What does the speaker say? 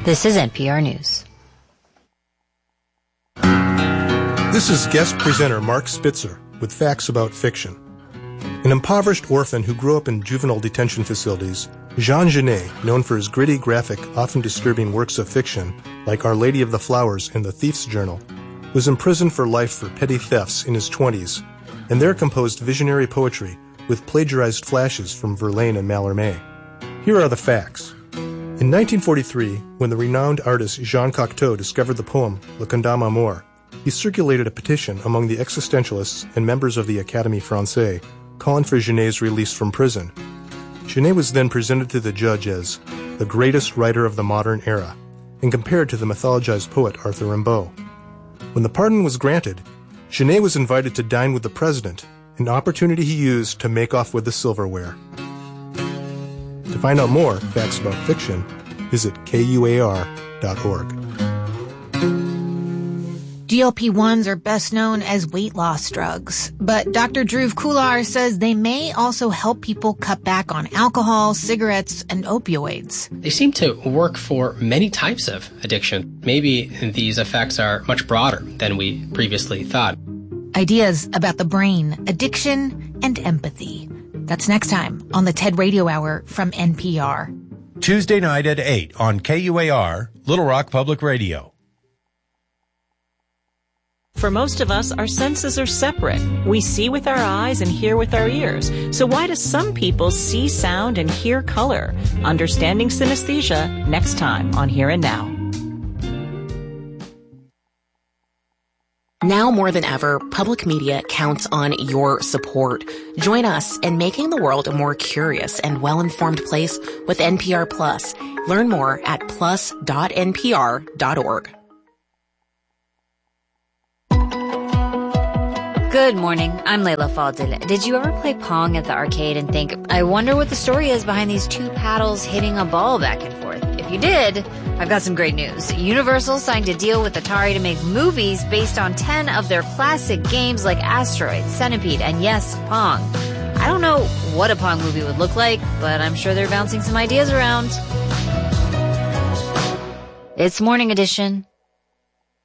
This is NPR News. This is guest presenter Mark Spitzer with facts about fiction. An impoverished orphan who grew up in juvenile detention facilities, Jean Genet, known for his gritty, graphic, often disturbing works of fiction, like Our Lady of the Flowers and The Thief's Journal, was imprisoned for life for petty thefts in his 20s, and there composed visionary poetry with plagiarized flashes from Verlaine and Mallarmé. Here are the facts. In 1943, when the renowned artist Jean Cocteau discovered the poem Le Condamne à Mort, he circulated a petition among the existentialists and members of the Académie Française calling for Genet's release from prison. Genet was then presented to the judge as the greatest writer of the modern era and compared to the mythologized poet Arthur Rimbaud. When the pardon was granted, Genet was invited to dine with the president, an opportunity he used to make off with the silverware. To find out more facts about fiction, visit KUAR.org. GLP-1s are best known as weight loss drugs, but Dr. Dhruv Kular says they may also help people cut back on alcohol, cigarettes, and opioids. They seem to work for many types of addiction. Maybe these effects are much broader than we previously thought. Ideas about the brain, addiction, and empathy. That's next time on the TED Radio Hour from NPR. Tuesday night at 8 on KUAR, Little Rock Public Radio. For most of us, our senses are separate. We see with our eyes and hear with our ears. So why do some people see sound and hear color? Understanding synesthesia next time on Here and Now. Now more than ever, public media counts on your support. Join us in making the world a more curious and well-informed place with NPR Plus. Learn more at plus.npr.org. Good morning, I'm Layla Fadil. Did you ever play Pong at the arcade and think, I wonder what the story is behind these two paddles hitting a ball back and forth? If you did, I've got some great news. Universal signed a deal with Atari to make movies based on 10 of their classic games like Asteroid, Centipede, and yes, Pong. I don't know what a Pong movie would look like, but I'm sure they're bouncing some ideas around. It's Morning Edition.